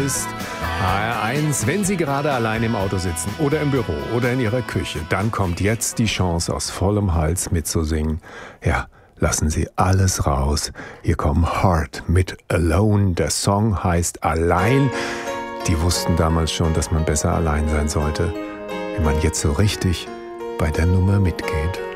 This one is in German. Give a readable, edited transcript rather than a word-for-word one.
ist HR1. Wenn Sie gerade allein im Auto sitzen oder im Büro oder in Ihrer Küche, dann kommt jetzt die Chance, aus vollem Hals mitzusingen. Ja, lassen Sie alles raus. Hier kommt Heart mit Alone. Der Song heißt Allein. Die wussten damals schon, dass man besser allein sein sollte, wenn man jetzt so richtig bei der Nummer mitgeht.